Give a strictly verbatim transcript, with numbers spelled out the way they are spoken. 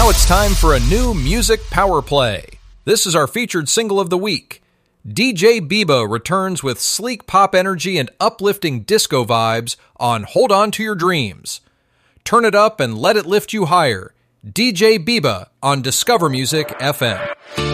Now it's time for a new music power play. This is our featured single of the week. D J Biba returns with sleek pop energy and uplifting disco vibes on Hold On to Your Dreams. Turn it up and let it lift you higher. D J Biba on Discover Music F M.